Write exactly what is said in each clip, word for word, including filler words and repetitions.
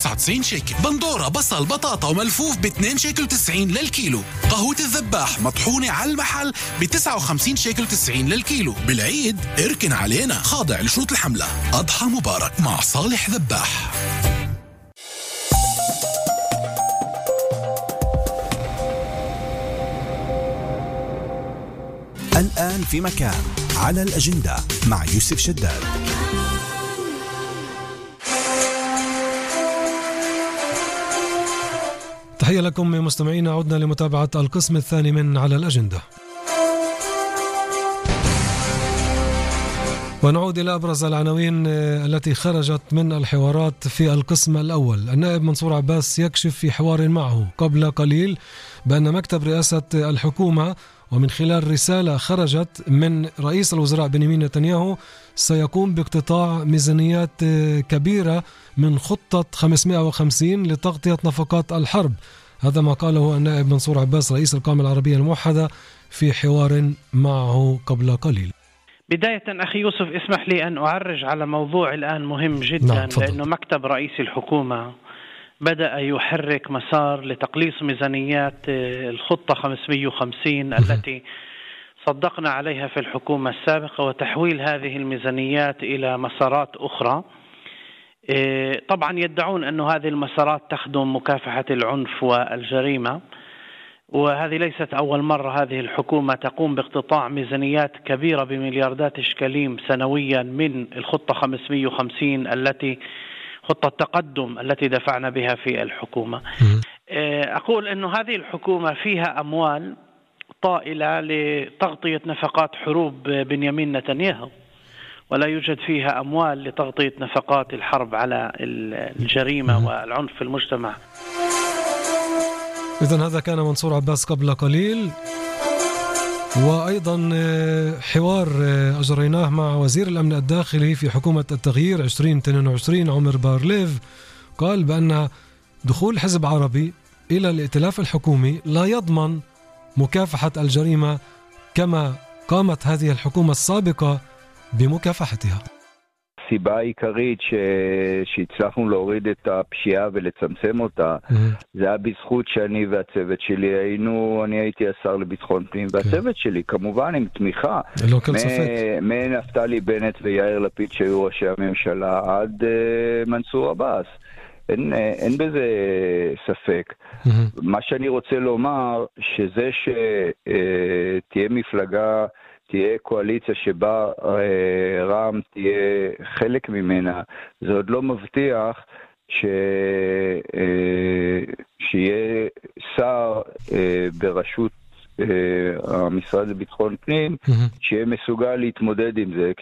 وتسعة وتسعين شيكل. بندورة بصل بطاطا وملفوف ب اثنين شيكل وتسعين للكيلو. قهوة الذباح مطحونة على المحل ب تسعة وخمسين شيكل وتسعين للكيلو. بالعيد اركن علينا، خاضع لشروط الحملة. أضحى مبارك مع صالح ذباح. الآن في مكان على الأجندة مع يوسف شداد. تحية لكم مستمعينا، عدنا لمتابعة القسم الثاني من على الأجندة، ونعود إلى أبرز العناوين التي خرجت من الحوارات في القسم الأول. النائب منصور عباس يكشف في حوار معه قبل قليل بأن مكتب رئاسة الحكومة ومن خلال رسالة خرجت من رئيس الوزراء بنيامين نتنياهو سيقوم باقتطاع ميزانيات كبيرة من خطة خمسمائة وخمسين لتغطية نفقات الحرب. هذا ما قاله النائب منصور عباس رئيس القومية العربية الموحدة في حوار معه قبل قليل. بداية أخي يوسف اسمح لي أن أعرج على موضوع الآن مهم جدا. نعم، لأنه مكتب رئيس الحكومة بدأ يحرك مسار لتقليص ميزانيات الخطة خمسمائة وخمسين التي صدقنا عليها في الحكومة السابقة، وتحويل هذه الميزانيات إلى مسارات أخرى. طبعا يدعون أن هذه المسارات تخدم مكافحة العنف والجريمة، وهذه ليست أول مرة هذه الحكومة تقوم باقتطاع ميزانيات كبيرة بملياردات إشكاليم سنويا من الخطة خمسمائة وخمسين التي خطة التقدم التي دفعنا بها في الحكومة. أقول أن هذه الحكومة فيها أموال طائلة لتغطية نفقات حروب بنيامين نتنياهو، ولا يوجد فيها أموال لتغطية نفقات الحرب على الجريمة والعنف في المجتمع. إذن هذا كان منصور عباس قبل قليل. وأيضا حوار أجريناه مع وزير الأمن الداخلي في حكومة التغيير عشرين اثنين وعشرين عمر بارليف، قال بأن دخول حزب عربي إلى الائتلاف الحكومي لا يضمن مكافحة الجريمة כמה قامت هذه الحكومة السابقة במוקפחתها. הסיבה העיקרית ש... שהצלחנו להוריד את הפשיעה ולצמצם אותה, mm-hmm. זה היה בזכות שאני והצוות שלי היינו, אני הייתי השר לביטחון פנים, והצוות okay. שלי כמובן עם תמיכה מ... מנפתלי בנט ויאיר לפיד שהיו ראשי הממשלה עד uh, מנסור עבאס. אין, אין בזה ספק. Mm-hmm. מה שאני רוצה לומר, שזה שתהיה מפלגה, תהיה קואליציה שבה אה, רע"מ תהיה חלק ממנה, זה עוד לא מבטיח ש, אה, שיהיה שר אה, ברשות אה, המשרד לביטחון פנים, mm-hmm. שיהיה מסוגל להתמודד עם זה.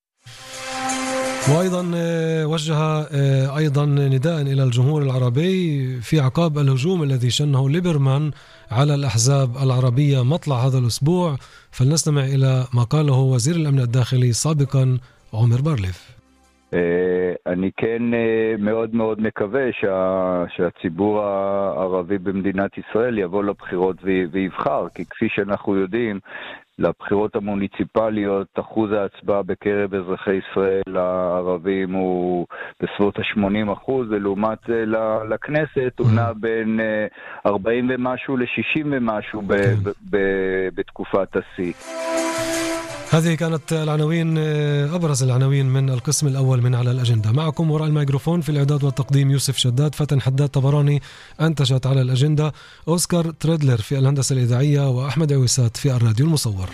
وأيضا وجه أيضا نداء إلى الجمهور العربي في عقاب الهجوم الذي شنه ليبرمان على الأحزاب العربية مطلع هذا الأسبوع. فلنستمع إلى ما قاله وزير الأمن الداخلي سابقا عمر بارليف. אני כן מאוד מאוד מקווה שה, שהציבור הערבי במדינת ישראל יבוא לבחירות ויבחר, כי כפי שאנחנו יודעים, לבחירות המוניציפליות אחוז ההצבעה בקרב אזרחי ישראל הערבים הוא בסביבות ה-שמונים אחוז, ולעומת לכנסת הוא נע בין ארבעים ומשהו ל-שישים ומשהו בתקופת השיא. هذه كانت العناوين، أبرز العناوين من القسم الأول من على الأجندة. معكم وراء الميكروفون في الإعداد والتقديم يوسف شداد، فتن حداد طبراني أنتجت على الأجندة، أوسكار تريدلر في الهندسة الإذاعية، وأحمد عويسات في الراديو المصور.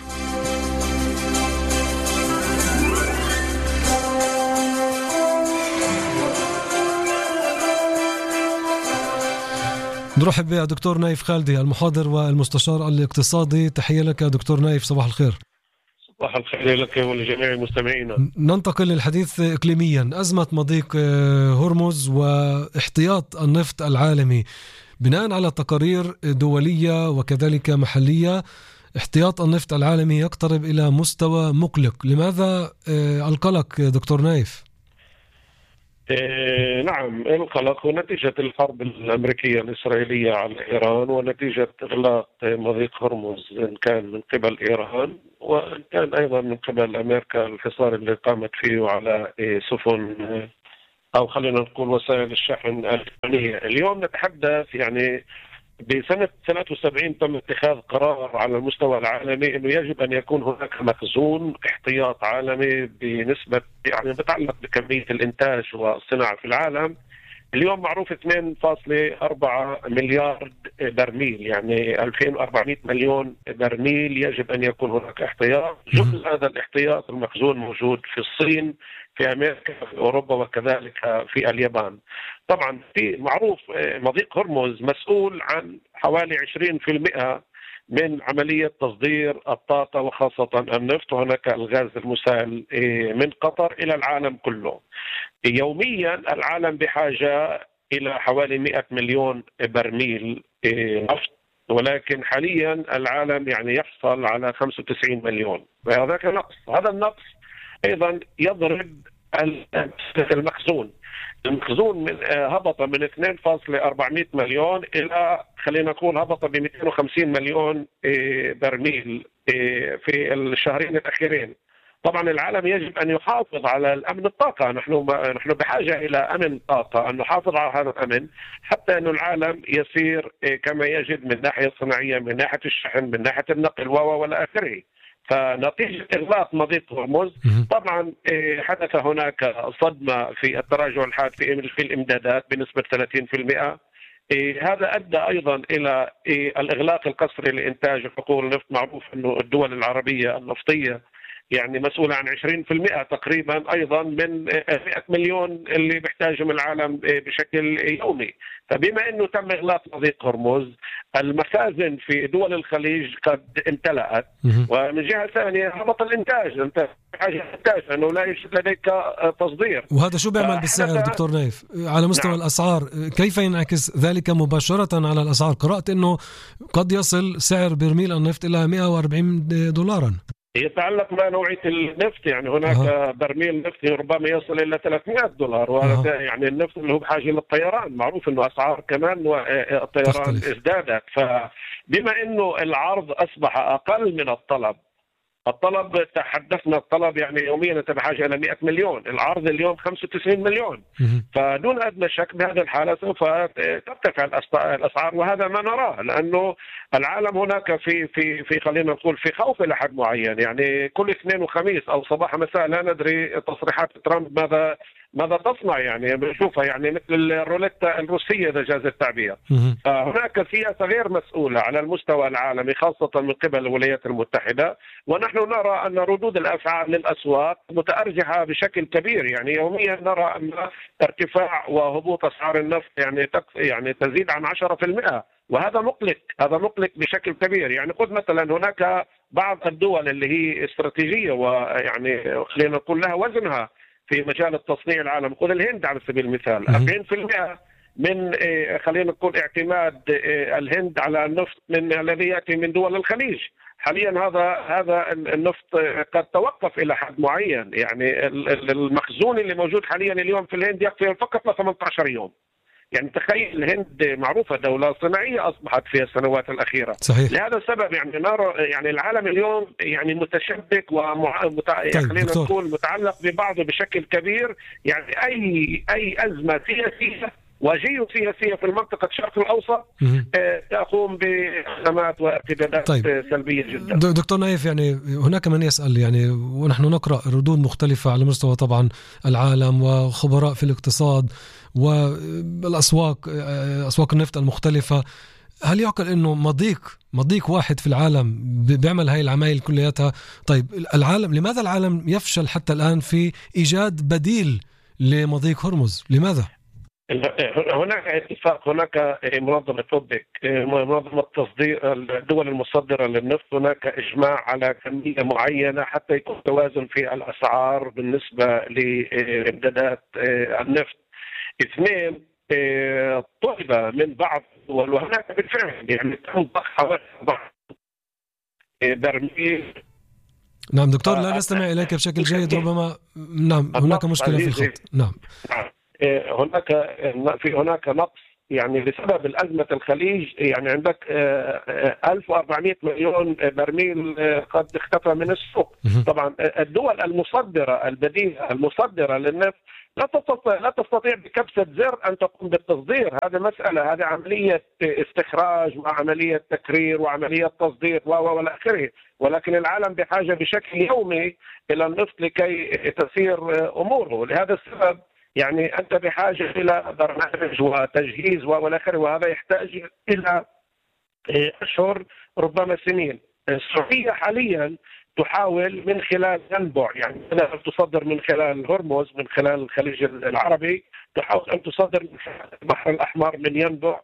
نرحب بدكتور نايف خالدي المحاضر والمستشار الاقتصادي. تحية لك دكتور نايف، صباح الخير. صباح الخير لك ولجميع المستمعين. ننتقل للحديث إقليميا. أزمة مضيق هرمز واحتياط النفط العالمي، بناء على تقارير دولية وكذلك محلية احتياط النفط العالمي يقترب إلى مستوى مقلق. لماذا القلق دكتور نايف؟ إيه نعم، القلق نتيجة الحرب الأمريكية الإسرائيلية على إيران، ونتيجة إغلاق مضيق هرمز إن كان من قبل إيران وإن كان أيضا من قبل أمريكا، الحصار اللي قامت فيه على إيه سفن أو خلينا نقول وسائل الشحن الإلكترونية. اليوم نتحدث يعني بسنة ثلاثة وسبعين تم اتخاذ قرار على المستوى العالمي أنه يجب أن يكون هناك مخزون احتياط عالمي بنسبة يعني بتعلق بكمية الإنتاج والصناعة في العالم. اليوم معروف اثنين فاصلة أربعة مليار برميل، يعني ألفين وأربعمائة مليون برميل يجب أن يكون هناك احتياط. جزء هذا الاحتياط المخزون موجود في الصين، في أمريكا، في أوروبا، وكذلك في اليابان. طبعا في معروف مضيق هرمز مسؤول عن حوالي عشرين بالمئة من عملية تصدير الطاقة وخاصة النفط، وهناك الغاز المسال من قطر إلى العالم كله. يوميا العالم بحاجة إلى حوالي مئة مليون برميل نفط، ولكن حاليا العالم يعني يحصل على خمسة وتسعين مليون، وهذاك نقص. هذا النقص أيضا يضرب المخزون. المخزون من هبط من اثنين فاصلة أربعمائة مليون إلى خلينا نقول هبط ب مئتين وخمسين مليون برميل في الشهرين الأخيرين. طبعا العالم يجب أن يحافظ على الأمن الطاقة. نحن نحن بحاجة إلى أمن طاقة، أن نحافظ على هذا الأمن حتى أن العالم يسير كما يجب من ناحية صناعية، من ناحية الشحن، من ناحية النقل وإلى آخره. فنتيجة إغلاق مضيق هرمز طبعا حدث هناك صدمة في التراجع الحاد في الإمدادات بنسبة ثلاثين بالمئة. هذا أدى أيضا إلى الإغلاق القسري لإنتاج حقول النفط. معروف أنه الدول العربية النفطية يعني مسؤولة عن عشرين بالمئة تقريبا أيضا من مئة مليون اللي بيحتاجهم العالم بشكل يومي. فبما أنه تم إغلاق مضيق هرمز، المخازن في دول الخليج قد امتلأت، ومن جهة ثانية هبط الإنتاج. أنت حاجة إنتاج لأنه لا يوجد لديك تصدير. وهذا شو بيعمل بالسعر دكتور نايف على مستوى نعم. الأسعار كيف ينعكس ذلك مباشرة على الأسعار؟ قرأت أنه قد يصل سعر برميل النفط إلى مئة وأربعين دولارا. يتعلق مع نوعية النفط، يعني هناك أه. برميل نفط ربما يصل إلى ثلاثمئة دولار، وهذا أه. يعني النفط اللي هو بحاجة للطيران. معروف إنه أسعار كمان والطيران ازدادت. فبما إنه العرض أصبح أقل من الطلب، الطلب تحدثنا الطلب يعني يوميا انت بحاجه الى مئة مليون، العرض اليوم خمسة وتسعين مليون. فدون ادنى شك بهذه الحاله سوف ترتفع الاسعار، وهذا ما نراه، لانه العالم هناك في في في خلينا نقول في خوف الى حد معين. يعني كل اثنين وخميس او صباح مساء لا ندري تصريحات ترامب ماذا ماذا تصنع، يعني بنشوفها يعني مثل الروليتا الروسية إذا جاز التعبير. فهناك سياسة غير مسؤولة على المستوى العالمي خاصة من قبل الولايات المتحدة، ونحن نرى أن ردود الأفعال للأسواق متأرجحة بشكل كبير. يعني يوميا نرى أن ارتفاع وهبوط أسعار النفط يعني يعني تزيد عن عشرة بالمئة، وهذا مقلق، هذا مقلق بشكل كبير. يعني خذ مثلا هناك بعض الدول اللي هي استراتيجية ويعني خلينا نقول لها وزنها في مجال التصنيع العالم، خذ الهند على سبيل المثال، أربعين بالمئة من خلينا نقول اعتماد الهند على النفط من الذي يأتي من دول الخليج. حاليا هذا هذا النفط قد توقف إلى حد معين. يعني المخزون اللي موجود حاليا اليوم في الهند يكفي فقط ل ثمانية عشر يوم. يعني تخيل الهند معروفة دولة صناعية أصبحت في السنوات الأخيرة. صحيح. لهذا السبب يعني نرى يعني العالم اليوم يعني متشبك ومع طيب خلينا نقول متعلق ببعضه بشكل كبير. يعني أي أي أزمة سياسية وجيوسياسية في المنطقة الشرق الأوسط آه تقوم بأزمات وارتدادات طيب. سلبية جدا. دكتور نايف، يعني هناك من يسأل يعني ونحن نقرأ ردود مختلفة على مستوى طبعا العالم وخبراء في الاقتصاد والأسواق أسواق النفط المختلفة، هل يعقل إنه مضيق مضيق واحد في العالم بيعمل هاي العمايل كلياتها؟ طيب العالم لماذا العالم يفشل حتى الآن في إيجاد بديل لمضيق هرمز؟ لماذا؟ هناك اتفاق، هناك منظمة أوبك، منظمة تصدير الدول المصدرة للنفط، هناك إجماع على كمية معينة حتى يكون توازن في الأسعار بالنسبة لإمدادات النفط. اثنين، طلب من بعض الدول وهناك بالفعل يعني تم ضخ حوالي برميل. نعم دكتور، لا نستمع إليك بشكل جيد، ربما نعم هناك مشكلة في الخط. نعم هناك في هناك نقص يعني بسبب الأزمة الخليج. يعني عندك ألف وأربعمائة مليون برميل قد اختفى من السوق. طبعا الدول المصدرة البديلة المصدرة للنفط لا تستطيع لا تستطيع بكبسة زر أن تقوم بالتصدير. هذه مسألة، هذه عملية استخراج وعملية تكرير وعملية تصدير والى آخره. ولكن العالم بحاجة بشكل يومي إلى النفط لكي تسير أموره. لهذا السبب يعني أنت بحاجة إلى برنامج وتجهيز والى آخره، وهذا يحتاج إلى أشهر ربما سنين. السعودية حاليا تحاول من خلال ينبع، يعني بدأت تصدر من خلال هرمز، من خلال الخليج العربي، تحاول أن تصدر من خلال البحر الأحمر من ينبع،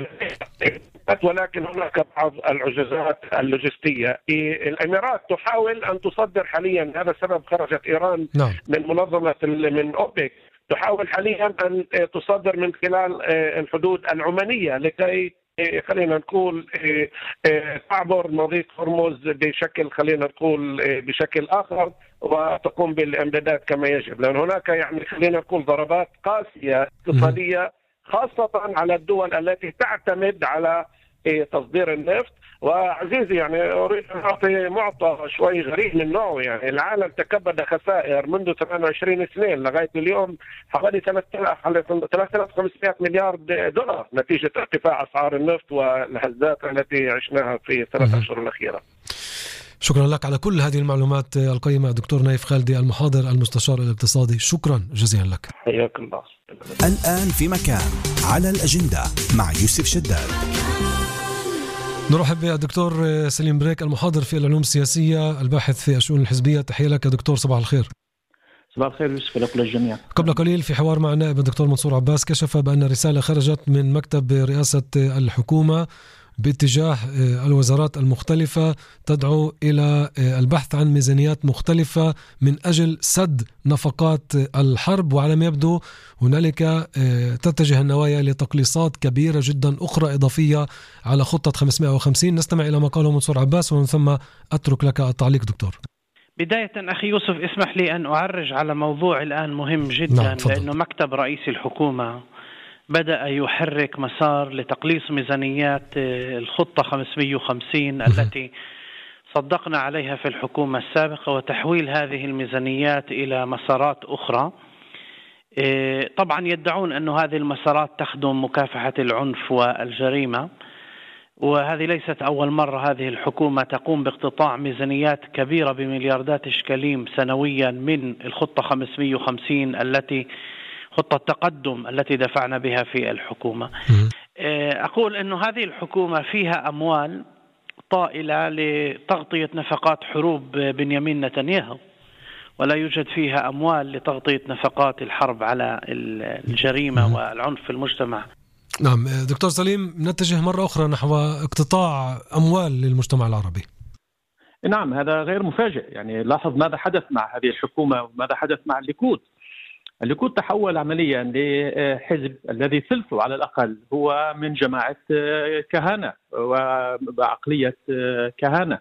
ولكن هناك بعض العجزات اللوجستية. الإمارات تحاول أن تصدر حاليا، هذا السبب خرجت إيران نعم. من منظمة من أوبك، تحاول حاليا أن تصدر من خلال الحدود العمانية لكي خلينا نقول تعبر مضيق هرمز بشكل خلينا نقول بشكل آخر وتقوم بالامدادات كما يجب، لأن هناك يعني خلينا نقول ضربات قاسية اقتصادية خاصة على الدول التي تعتمد على تصدير النفط. وعزيزي يعني أريد أن أعطي معطى شوي غريب من نوعه. يعني العالم تكبد خسائر منذ ثمانية وعشرين سنة لغاية اليوم حوالي ثلاثة آلاف وخمسمائة مليار دولار نتيجة ارتفاع أسعار النفط والهزات التي عشناها في الثلاث أشهر الأخيرة. شكرا لك على كل هذه المعلومات القيمة دكتور نايف خالدي المحاضر المستشار الاقتصادي، شكرا جزيلا لك. حياك الله. الآن في مكان على الأجندة مع يوسف شداد. نرحب بالدكتور سليم بريك المحاضر في العلوم السياسية الباحث في الشؤون الحزبية. تحية لك يا دكتور، صباح الخير. صباح الخير يوسف لكل الجميع. قبل قليل في حوار مع النائب الدكتور منصور عباس كشف بأن رسالة خرجت من مكتب رئاسة الحكومة باتجاه الوزارات المختلفة تدعو إلى البحث عن ميزانيات مختلفة من أجل سد نفقات الحرب، وعلى ما يبدو هنالك تتجه النوايا لتقليصات كبيرة جدا أخرى إضافية على خطة خمسمائة وخمسين. نستمع إلى ما قاله منصور عباس ومن ثم أترك لك التعليق دكتور. بداية أخي يوسف اسمح لي أن أعرج على موضوع الآن مهم جدا. نعم، لأنه مكتب رئيس الحكومة بدأ يحرك مسار لتقليص ميزانيات الخطة خمسمائة وخمسين التي صدقنا عليها في الحكومة السابقة وتحويل هذه الميزانيات إلى مسارات أخرى. طبعا يدعون أن هذه المسارات تخدم مكافحة العنف والجريمة، وهذه ليست أول مرة هذه الحكومة تقوم باقتطاع ميزانيات كبيرة بملياردات إشكاليم سنويا من الخطة خمسمائة وخمسين التي خطة التقدم التي دفعنا بها في الحكومة. أقول أن هذه الحكومة فيها أموال طائلة لتغطية نفقات حروب بنيامين نتنياهو، ولا يوجد فيها أموال لتغطية نفقات الحرب على الجريمة والعنف في المجتمع. نعم دكتور سليم، نتجه مرة أخرى نحو اقتطاع أموال للمجتمع العربي. نعم هذا غير مفاجئ. يعني لاحظ ماذا حدث مع هذه الحكومة وماذا حدث مع الليكود. الليكود تحول عمليا لحزب الذي ثلثه على الأقل هو من جماعة كهنة وعقلية كهنة،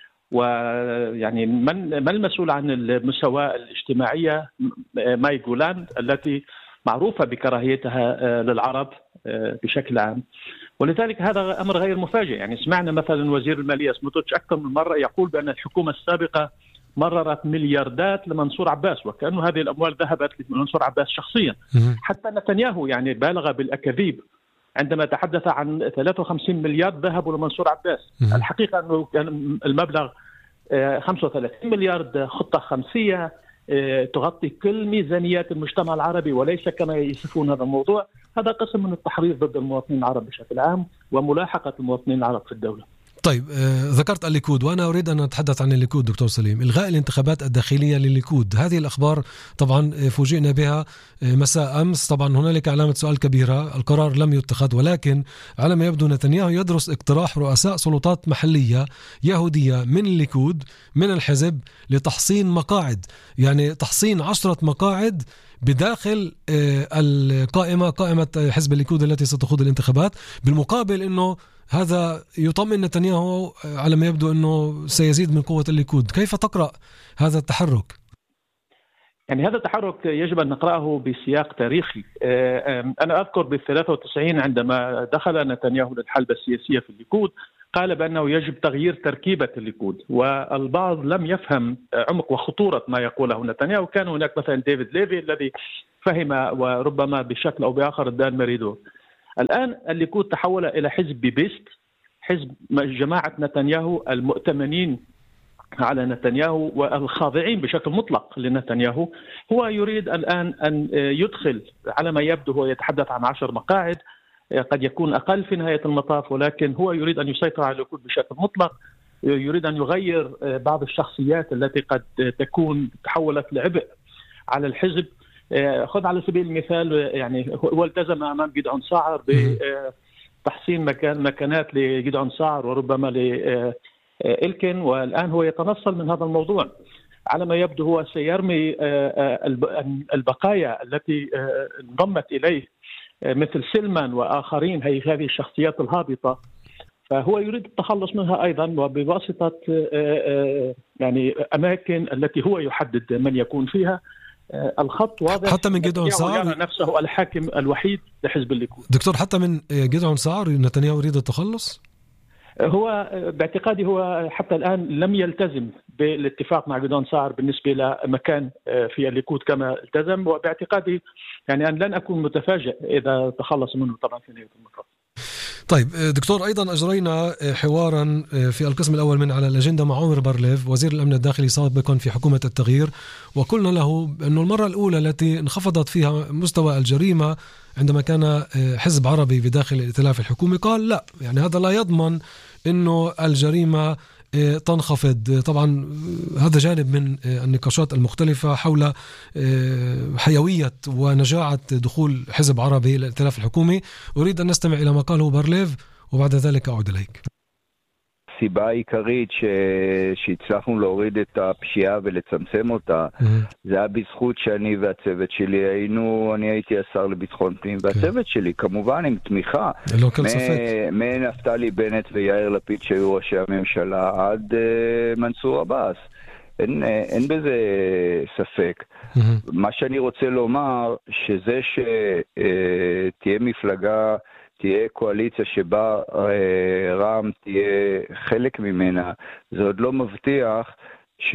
ويعني من من المسؤول عن المساواة الاجتماعية؟ ماي جولان التي معروفة بكراهيتها للعرب بشكل عام، ولذلك هذا أمر غير مفاجئ. يعني سمعنا مثلا وزير المالية سموتريتش أكثر من مرة يقول بأن الحكومة السابقة مررت ملياردات لمنصور عباس، وكأنه هذه الأموال ذهبت لمنصور عباس شخصيا. حتى نتنياهو يعني بالغ بالأكاذيب عندما تحدث عن ثلاثة وخمسين مليار ذهبوا لمنصور عباس. الحقيقة أنه كان المبلغ خمسة وثلاثين مليار خطة خمسية تغطي كل ميزانيات المجتمع العربي، وليس كما يصفون هذا الموضوع. هذا قسم من التحريض ضد المواطنين العرب بشكل عام وملاحقة المواطنين العرب في الدولة. طيب ذكرت الليكود وأنا أريد أن أتحدث عن الليكود دكتور سليم. إلغاء الانتخابات الداخلية للليكود، هذه الأخبار طبعا فوجئنا بها مساء أمس. طبعا هنالك علامة سؤال كبيرة، القرار لم يتخذ، ولكن على ما يبدو نتنياهو يدرس اقتراح رؤساء سلطات محلية يهودية من الليكود من الحزب لتحصين مقاعد، يعني تحصين عشرة مقاعد بداخل القائمة قائمة حزب الليكود التي ستخوض الانتخابات، بالمقابل أنه هذا يطمئن نتنياهو على ما يبدو أنه سيزيد من قوة الليكود. كيف تقرأ هذا التحرك؟ يعني هذا التحرك يجب أن نقرأه بسياق تاريخي. أنا أذكر بالثلاثة وتسعين عندما دخل نتنياهو للحلبة السياسية في الليكود قال بأنه يجب تغيير تركيبة الليكود، والبعض لم يفهم عمق وخطورة ما يقوله نتنياهو. كان هناك مثلا ديفيد ليفي الذي فهم وربما بشكل أو بآخر الدان مريدو. الآن الليكود تحول إلى حزب بيبيست، حزب جماعة نتنياهو المؤتمنين على نتنياهو والخاضعين بشكل مطلق لنتنياهو. هو يريد الآن أن يدخل، على ما يبدو هو يتحدث عن عشر مقاعد، قد يكون أقل في نهاية المطاف، ولكن هو يريد أن يسيطر على الليكود بشكل مطلق. يريد أن يغير بعض الشخصيات التي قد تكون تحولت لعبء على الحزب. خذ على سبيل المثال، يعني هو التزم أمام جدعون سعر بتحسين مكان مكانات لجدعون سعر وربما لإلكن، والآن هو يتنصل من هذا الموضوع. على ما يبدو هو سيرمي البقايا التي انضمت إليه مثل سلمان وآخرين، هي هذه الشخصيات الهابطة، فهو يريد التخلص منها أيضا وبواسطة يعني أماكن التي هو يحدد من يكون فيها. الخط واضح، حتى من جدعون سعر نفسه الحاكم الوحيد لحزب الليكود. دكتور، حتى من جدعون سعر نتنياهو يريد التخلص؟ هو باعتقادي هو حتى الآن لم يلتزم بالاتفاق مع جدعون سعر بالنسبة لمكان في الليكود كما التزم، وباعتقادي يعني أن لن أكون متفاجئ إذا تخلص منه طبعا في نهاية المطاف. طيب دكتور، أيضا أجرينا حوارا في القسم الأول من على الأجندة مع عمر بارليف وزير الأمن الداخلي سابقا في حكومة التغيير، وقلنا له أنه المرة الأولى التي انخفضت فيها مستوى الجريمة عندما كان حزب عربي بداخل الائتلاف الحكومي، قال لا، يعني هذا لا يضمن أنه الجريمة تنخفض. طبعا هذا جانب من النقاشات المختلفة حول حيوية ونجاعة دخول حزب عربي للائتلاف الحكومي. أريد أن نستمع إلى ما قاله بارليف وبعد ذلك أعود إليك. הסיבה העיקרית שהצלחנו להוריד את הפשיעה ולצמצם אותה, זה היה בזכות שאני והצוות שלי היינו, אני הייתי השר לביטחון פנים, והצוות שלי כמובן עם תמיכה מנפתלי בנט ויאיר לפיד שהיו ראשי הממשלה עד מנסור עבאס. אין, אין בזה ספק. מה שאני רוצה לומר, שזה שתהיה מפלגה, תהיה קואליציה שבה רע"מ תהיה חלק ממנה, זה עוד לא מבטיח ש...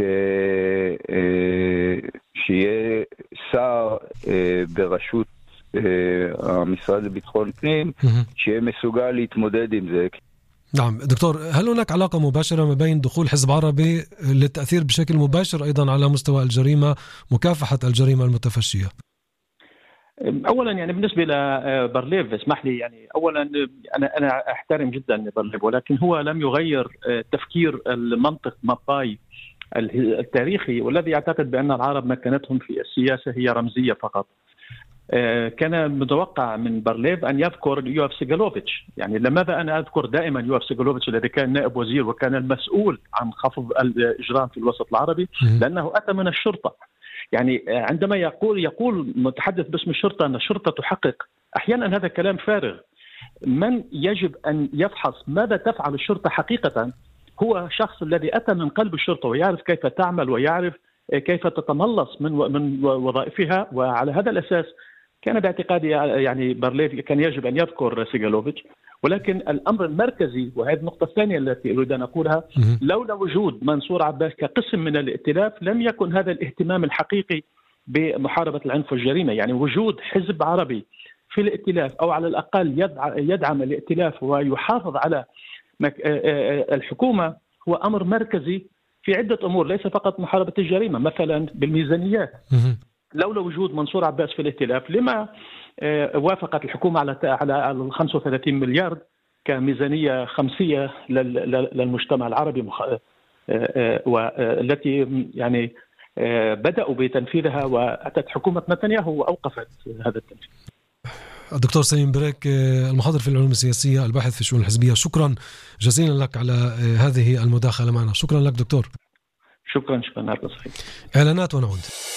שיהיה שר בראשות המשרד לביטחון פנים שיהיה מסוגל להתמודד עם זה. نعم دكتور، هل هناك علاقة مباشرة ما بين دخول حزب عربي للتأثير بشكل مباشر أيضا على مستوى الجريمة، مكافحة الجريمة المتفشية؟ اولا يعني بالنسبه لبارليف اسمح لي، يعني اولا انا انا احترم جدا بارليف، ولكن هو لم يغير تفكير المنطق ماباي التاريخي، والذي يعتقد بان العرب مكانتهم في السياسه هي رمزيه فقط. كان متوقع من بارليف ان يذكر يوف سيغالوفيتش. يعني لماذا انا اذكر دائما يوف سيغالوفيتش الذي كان نائب وزير وكان المسؤول عن خفض الاجرام في الوسط العربي؟ لانه اتى من الشرطه. يعني عندما يقول يقول متحدث باسم الشرطة أن الشرطة تحقق، أحيانا هذا كلام فارغ. من يجب أن يفحص ماذا تفعل الشرطة حقيقة هو شخص الذي أتى من قلب الشرطة ويعرف كيف تعمل ويعرف كيف تتملص من من وظائفها، وعلى هذا الأساس كان باعتقادي يعني بارليف كان يجب أن يذكر سيغالوفيتش. ولكن الأمر المركزي، وهذه النقطة الثانية التي أريد أن أقولها، لولا وجود منصور عباس كقسم من الائتلاف لم يكن هذا الاهتمام الحقيقي بمحاربة العنف والجريمة. يعني وجود حزب عربي في الائتلاف أو على الأقل يدعم الائتلاف ويحافظ على الحكومة هو أمر مركزي في عدة أمور، ليس فقط محاربة الجريمة، مثلا بالميزانيات. لولا وجود منصور عباس في الائتلاف لما وافقت الحكومة على على خمسة وثلاثين مليار كميزانية خمسية للمجتمع العربي، والتي يعني بدأوا بتنفيذها، وأتت حكومة نتنياهو وأوقفت هذا التنفيذ. الدكتور سليم بريك، المحاضر في العلوم السياسية، الباحث في الشؤون الحزبية، شكرا جزيلا لك على هذه المداخلة معنا. شكرا لك دكتور. شكرا شكرا. إعلانات ونعود.